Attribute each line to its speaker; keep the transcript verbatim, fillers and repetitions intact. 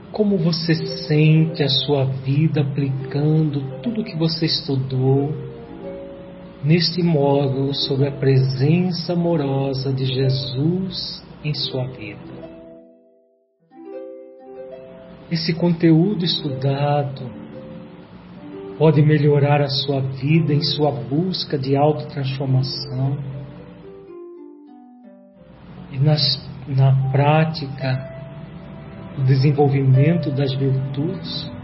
Speaker 1: Como você sente a sua vida aplicando tudo que você estudou neste módulo sobre a presença amorosa de Jesus em sua vida? Esse conteúdo estudado pode melhorar a sua vida em sua busca de autotransformação e nas, na prática, o desenvolvimento das virtudes.